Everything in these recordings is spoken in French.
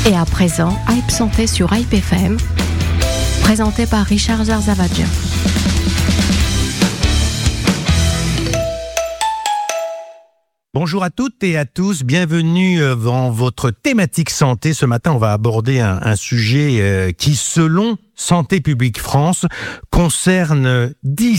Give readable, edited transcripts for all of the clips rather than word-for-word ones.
Et à présent, Hype Santé sur Hype FM, présenté par Richard Zarzavadja. Bonjour à toutes et à tous, bienvenue dans votre thématique santé. Ce matin, on va aborder un sujet qui, selon Santé publique France, concerne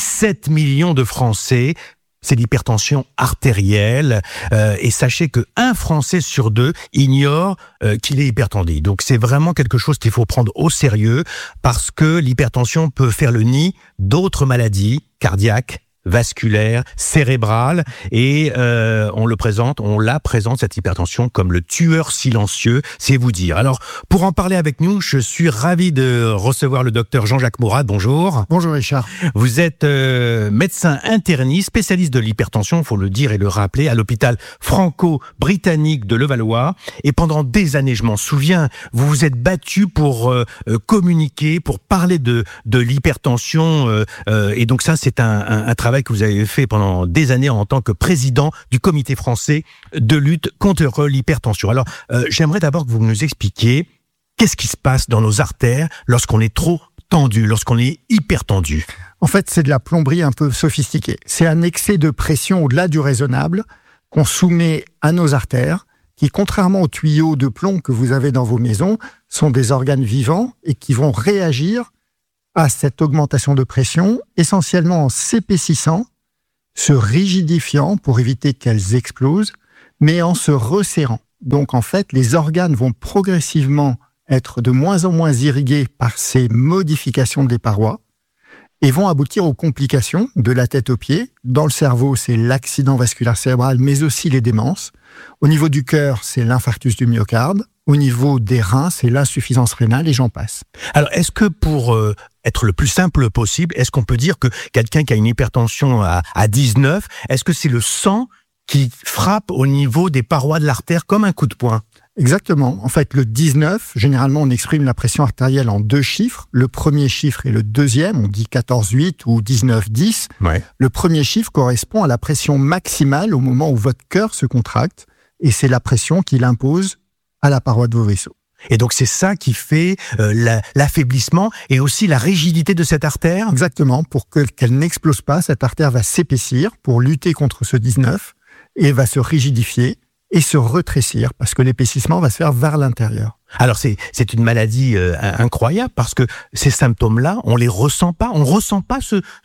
17 millions de Français. C'est l'hypertension artérielle. Et sachez qu'un Français sur deux ignore qu'il est hypertendu. Donc c'est vraiment quelque chose qu'il faut prendre au sérieux parce que l'hypertension peut faire le nid d'autres maladies cardiaques, vasculaire, cérébrale, et on la présente cette hypertension comme le tueur silencieux, c'est vous dire. Alors, pour en parler avec nous, je suis ravi de recevoir le docteur Jean-Jacques Mourad. Bonjour. Bonjour Richard. Vous êtes médecin interniste, spécialiste de l'hypertension, il faut le dire et le rappeler, à l'hôpital franco-britannique de Levallois, et pendant des années, je m'en souviens, vous vous êtes battu pour communiquer, pour parler de l'hypertension, et donc ça, c'est un travail que vous avez fait pendant des années en tant que président du comité français de lutte contre l'hypertension. Alors, j'aimerais d'abord que vous nous expliquiez qu'est-ce qui se passe dans nos artères lorsqu'on est trop tendu, lorsqu'on est hypertendu. En fait, c'est de la plomberie un peu sophistiquée. C'est un excès de pression au-delà du raisonnable qu'on soumet à nos artères, qui, contrairement aux tuyaux de plomb que vous avez dans vos maisons, sont des organes vivants et qui vont réagir à cette augmentation de pression, essentiellement en s'épaississant, se rigidifiant pour éviter qu'elles explosent, mais en se resserrant. Donc en fait, les organes vont progressivement être de moins en moins irrigués par ces modifications des parois et vont aboutir aux complications de la tête aux pieds. Dans le cerveau, c'est l'accident vasculaire cérébral, mais aussi les démences. Au niveau du cœur, c'est l'infarctus du myocarde. Au niveau des reins, c'est l'insuffisance rénale et j'en passe. Alors, est-ce que pour être le plus simple possible, est-ce qu'on peut dire que quelqu'un qui a une hypertension à 19, est-ce que c'est le sang qui frappe au niveau des parois de l'artère comme un coup de poing ? Exactement. En fait, le 19, généralement, on exprime la pression artérielle en deux chiffres. Le premier chiffre et le deuxième, on dit 14,8 ou 19,10. Ouais. Le premier chiffre correspond à la pression maximale au moment où votre cœur se contracte et c'est la pression qu'il impose à la paroi de vos vaisseaux. Et donc c'est ça qui fait l'affaiblissement et aussi la rigidité de cette artère ? Exactement. Pour qu'elle n'explose pas, cette artère va s'épaissir pour lutter contre ce 19 et va se rigidifier et se rétrécir parce que l'épaississement va se faire vers l'intérieur. Alors c'est une maladie incroyable parce que ces symptômes-là, on les ressent pas. On ressent pas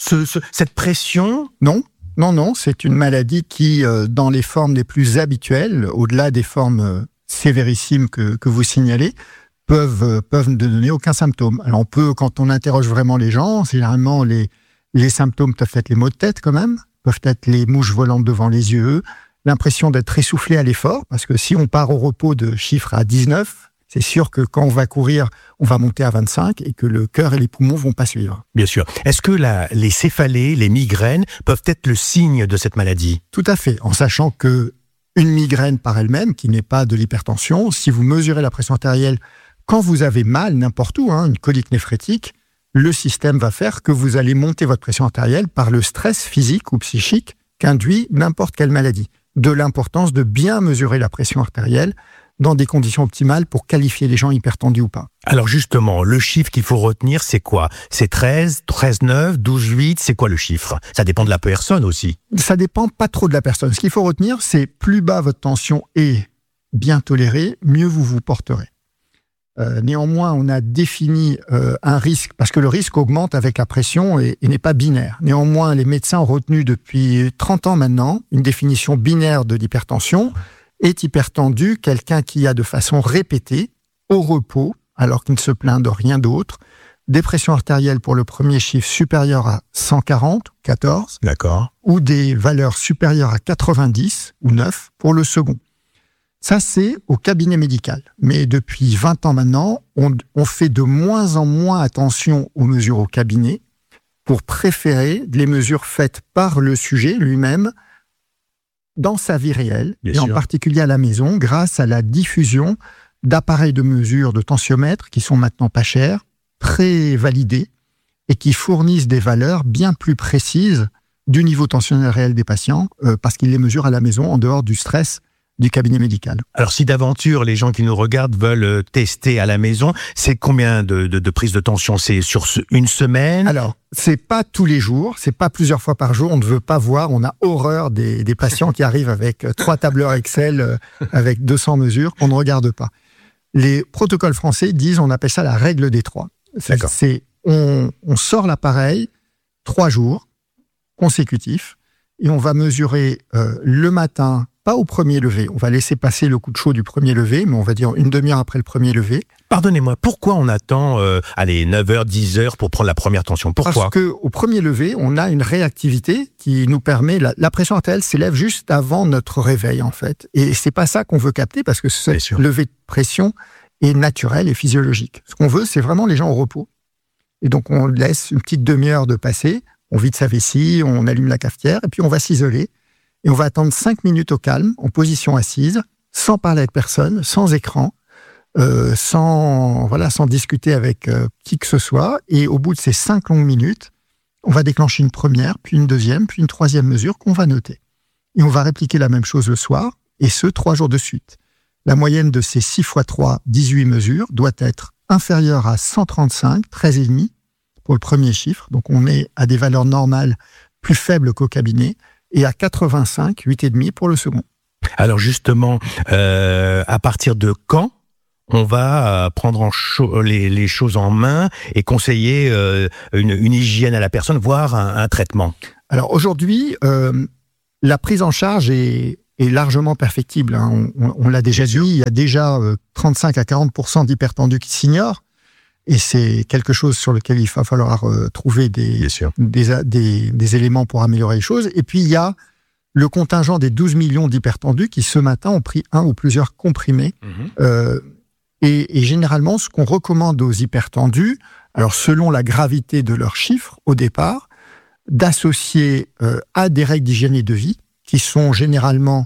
cette pression ? Non, c'est une maladie qui, dans les formes les plus habituelles, au-delà des formes sévérissimes que vous signalez, peuvent ne donner aucun symptôme. Alors quand on interroge vraiment les gens, généralement les symptômes peuvent être les maux de tête quand même, peuvent être les mouches volantes devant les yeux, l'impression d'être essoufflé à l'effort, parce que si on part au repos de chiffres à 19, c'est sûr que quand on va courir, on va monter à 25 et que le cœur et les poumons vont pas suivre. Bien sûr. Est-ce que les céphalées, les migraines peuvent être le signe de cette maladie ? Tout à fait, en sachant que une migraine par elle-même, qui n'est pas de l'hypertension, si vous mesurez la pression artérielle quand vous avez mal n'importe où, une colique néphrétique, le système va faire que vous allez monter votre pression artérielle par le stress physique ou psychique qu'induit n'importe quelle maladie. De l'importance de bien mesurer la pression artérielle dans des conditions optimales pour qualifier les gens hypertendus ou pas. Alors justement, le chiffre qu'il faut retenir, c'est quoi ? C'est 13, 13,9, 12,8, c'est quoi le chiffre ? Ça dépend de la personne aussi. Ça dépend pas trop de la personne. Ce qu'il faut retenir, c'est plus bas votre tension est bien tolérée, mieux vous vous porterez. Néanmoins, on a défini un risque, parce que le risque augmente avec la pression et n'est pas binaire. Néanmoins, les médecins ont retenu depuis 30 ans maintenant une définition binaire de l'hypertension. Est hypertendu quelqu'un qui a de façon répétée, au repos, alors qu'il ne se plaint de rien d'autre, des pressions artérielles pour le premier chiffre supérieur à 140, 14, d'accord, ou des valeurs supérieures à 90 ou 9 pour le second. Ça, c'est au cabinet médical. Mais depuis 20 ans maintenant, on fait de moins en moins attention aux mesures au cabinet pour préférer les mesures faites par le sujet lui-même dans sa vie réelle, Bien et sûr. en particulier à la maison, grâce à la diffusion d'appareils de mesure de tensiomètre qui sont maintenant pas chers, pré-validés, et qui fournissent des valeurs bien plus précises du niveau tensionnel réel des patients, parce qu'ils les mesurent à la maison en dehors du stress du cabinet médical. Alors si d'aventure les gens qui nous regardent veulent tester à la maison, c'est combien de prises de tension? C'est sur une semaine? Alors, c'est pas tous les jours, c'est pas plusieurs fois par jour. On ne veut pas voir, on a horreur des patients qui arrivent avec 3 tableurs Excel avec 200 mesures qu'on ne regarde pas. Les protocoles français disent, on appelle ça la règle des 3. On sort l'appareil 3 jours consécutifs et on va mesurer le matin, pas au premier lever. On va laisser passer le coup de chaud du premier lever, mais on va dire une demi-heure après le premier lever. Pardonnez-moi, pourquoi on attend 9h, 10h pour prendre la première tension? Pourquoi? Parce qu'au premier lever, on a une réactivité qui nous permet... La pression artérielle s'élève juste avant notre réveil, en fait. Et c'est pas ça qu'on veut capter, parce que ce lever de pression est naturel et physiologique. Ce qu'on veut, c'est vraiment les gens au repos. Et donc, on laisse une petite demi-heure de passer, on vide sa vessie, on allume la cafetière, et puis on va s'isoler. Et on va attendre 5 minutes au calme, en position assise, sans parler avec personne, sans écran, sans discuter avec qui que ce soit. Et au bout de ces 5 longues minutes, on va déclencher une première, puis une deuxième, puis une troisième mesure qu'on va noter. Et on va répliquer la même chose le soir, et ce, 3 jours de suite. La moyenne de ces 6 x 3, 18 mesures, doit être inférieure à 135, 13,5 pour le premier chiffre. Donc on est à des valeurs normales plus faibles qu'au cabinet, et à 85, 8,5 pour le second. Alors justement, à partir de quand on va prendre les choses en main et conseiller une hygiène à la personne, voire un traitement? Alors aujourd'hui, la prise en charge est largement perfectible. Hein. On l'a déjà dit, il y a déjà 35 à 40% d'hypertendus qui s'ignorent. Et c'est quelque chose sur lequel il va falloir trouver des éléments pour améliorer les choses. Et puis, il y a le contingent des 12 millions d'hypertendus qui, ce matin, ont pris un ou plusieurs comprimés. Et généralement, ce qu'on recommande aux hypertendus, alors selon la gravité de leurs chiffres, au départ, d'associer à des règles d'hygiène et de vie, qui sont généralement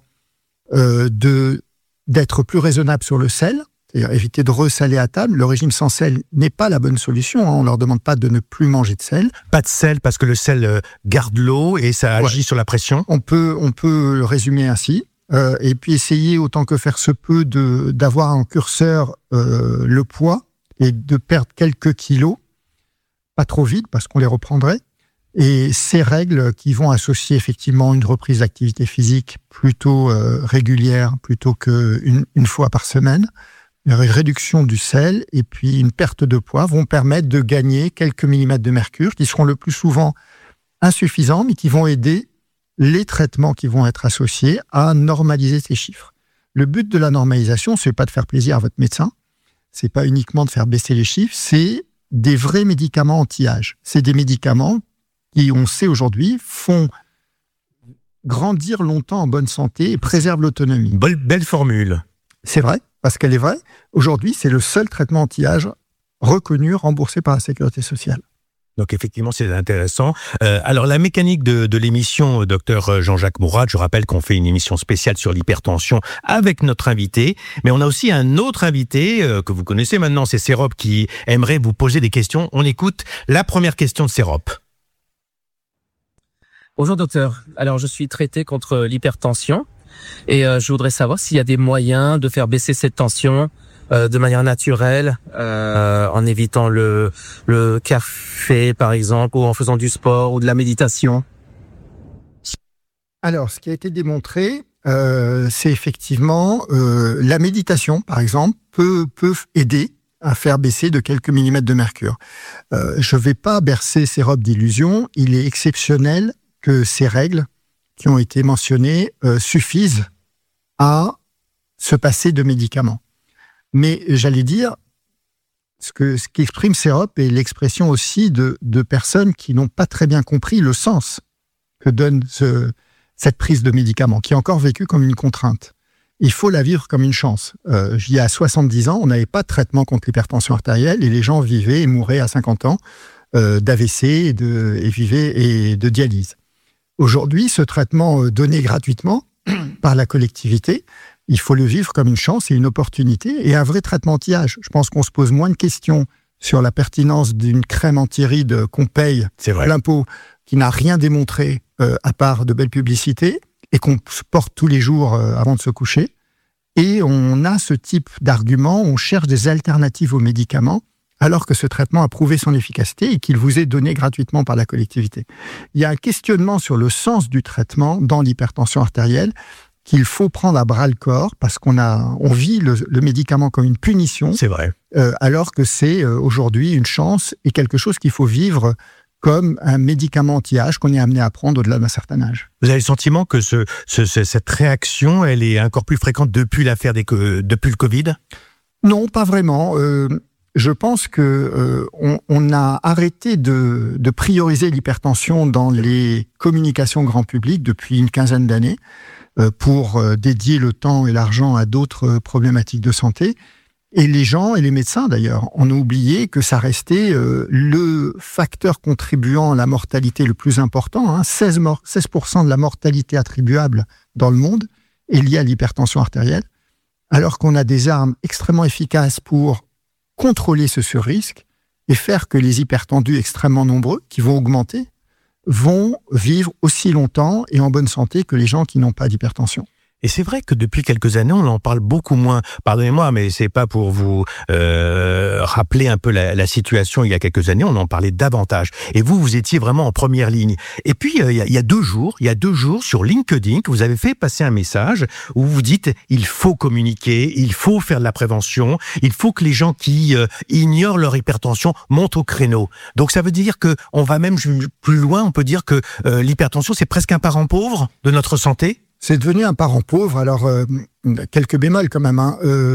d'être plus raisonnables sur le sel, c'est-à-dire éviter de ressaler à table. Le régime sans sel n'est pas la bonne solution. Hein. On ne leur demande pas de ne plus manger de sel. Pas de sel parce que le sel garde l'eau et ça agit sur la pression. On peut le résumer ainsi. Et puis essayer autant que faire se peut d'avoir en curseur le poids et de perdre quelques kilos. Pas trop vite parce qu'on les reprendrait. Et ces règles qui vont associer effectivement une reprise d'activité physique plutôt régulière plutôt qu'une fois par semaine, une réduction du sel et puis une perte de poids vont permettre de gagner quelques millimètres de mercure qui seront le plus souvent insuffisants, mais qui vont aider les traitements qui vont être associés à normaliser ces chiffres. Le but de la normalisation, c'est pas de faire plaisir à votre médecin, c'est pas uniquement de faire baisser les chiffres, c'est des vrais médicaments anti-âge. C'est des médicaments qui, on sait aujourd'hui, font grandir longtemps en bonne santé et préservent l'autonomie. Belle formule. C'est vrai, parce qu'elle est vraie. Aujourd'hui, c'est le seul traitement anti-âge reconnu, remboursé par la Sécurité sociale. Donc effectivement, c'est intéressant. Alors la mécanique de l'émission, docteur Jean-Jacques Mourad, je rappelle qu'on fait une émission spéciale sur l'hypertension avec notre invité, mais on a aussi un autre invité que vous connaissez maintenant, c'est Sérop, qui aimerait vous poser des questions. On écoute la première question de Sérop. Bonjour docteur, alors je suis traité contre l'hypertension et je voudrais savoir s'il y a des moyens de faire baisser cette tension de manière naturelle, en évitant le café par exemple, ou en faisant du sport ou de la méditation. Alors ce qui a été démontré, c'est effectivement la méditation par exemple peut aider à faire baisser de quelques millimètres de mercure. Je ne vais pas bercer Sérop d'illusions, il est exceptionnel que ces règles qui ont été mentionnées suffisent à se passer de médicaments. Mais j'allais dire, ce qu'exprime Sérop est l'expression aussi de personnes qui n'ont pas très bien compris le sens que donne cette prise de médicaments, qui est encore vécue comme une contrainte. Il faut la vivre comme une chance. Il y a 70 ans, on n'avait pas de traitement contre l'hypertension artérielle et les gens vivaient et mouraient à 50 ans d'AVC et de dialyse. Aujourd'hui, ce traitement donné gratuitement par la collectivité, il faut le vivre comme une chance et une opportunité et un vrai traitement anti-âge. Je pense qu'on se pose moins de questions sur la pertinence d'une crème anti-rides qu'on paye plein pot, qui n'a rien démontré à part de belles publicités et qu'on porte tous les jours avant de se coucher. Et on a ce type d'argument, on cherche des alternatives aux médicaments, alors que ce traitement a prouvé son efficacité et qu'il vous est donné gratuitement par la collectivité. Il y a un questionnement sur le sens du traitement dans l'hypertension artérielle qu'il faut prendre à bras-le-corps parce on vit le médicament comme une punition. C'est vrai. Alors que c'est aujourd'hui une chance et quelque chose qu'il faut vivre comme un médicament anti-âge qu'on est amené à prendre au-delà d'un certain âge. Vous avez le sentiment que cette réaction, elle est encore plus fréquente depuis depuis le Covid ? Non, pas vraiment. Je pense que on a arrêté de prioriser l'hypertension dans les communications grand public depuis une quinzaine d'années pour dédier le temps et l'argent à d'autres problématiques de santé. Et les gens, et les médecins d'ailleurs, on a oublié que ça restait le facteur contribuant à la mortalité le plus important. 16% de la mortalité attribuable dans le monde est liée à l'hypertension artérielle, alors qu'on a des armes extrêmement efficaces pour contrôler ce surrisque et faire que les hypertendus extrêmement nombreux, qui vont augmenter, vont vivre aussi longtemps et en bonne santé que les gens qui n'ont pas d'hypertension. Et c'est vrai que depuis quelques années, on en parle beaucoup moins. Pardonnez-moi, mais c'est pas pour vous rappeler un peu la situation il y a quelques années, on en parlait davantage. Et vous étiez vraiment en première ligne. Et puis, il y a 2 jours, sur LinkedIn, que vous avez fait passer un message où vous dites il faut communiquer, il faut faire de la prévention, il faut que les gens qui ignorent leur hypertension montent au créneau. Donc ça veut dire que on va même plus loin, on peut dire que l'hypertension, c'est presque un parent pauvre de notre santé. C'est devenu un parent pauvre, alors quelques bémols quand même.